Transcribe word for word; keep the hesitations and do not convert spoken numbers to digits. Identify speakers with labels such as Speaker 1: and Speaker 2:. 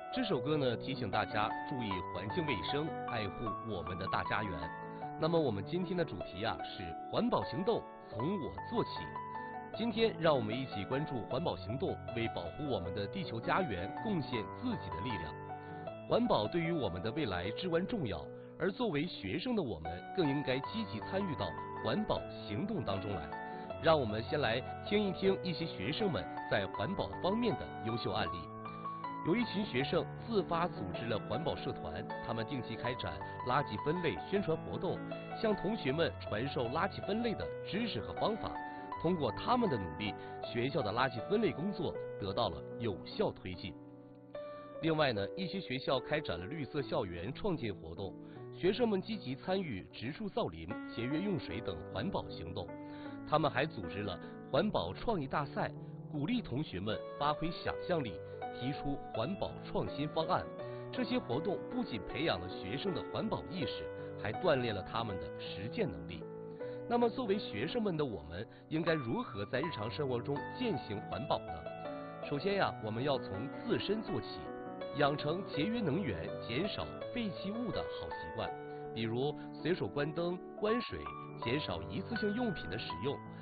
Speaker 1: 这首歌呢，提醒大家注意环境卫生，爱护我们的大家园。那么我们今天的主题啊是环保行动从我做起。今天让我们一起关注环保行动，为保护我们的地球家园贡献自己的力量。环保对于我们的未来至关重要，而作为学生的我们更应该积极参与到环保行动当中来。让我们先来听一听一些学生们在环保方面的优秀案例。有一群学生自发组织了环保社团，他们定期开展垃圾分类宣传活动，向同学们传授垃圾分类的知识和方法。通过他们的努力，学校的垃圾分类工作得到了有效推进。另外呢，一些学校开展了绿色校园创建活动，学生们积极参与植树造林、节约用水等环保行动。他们还组织了环保创意大赛，鼓励同学们发挥想象力，提出环保创新方案。这些活动不仅培养了学生的环保意识，还锻炼了他们的实践能力。那么作为学生们的我们，应该如何在日常生活中践行环保呢？首先呀，我们要从自身做起，养成节约能源、减少废弃物的好习惯，比如随手关灯、关水，减少一次性用品的使用，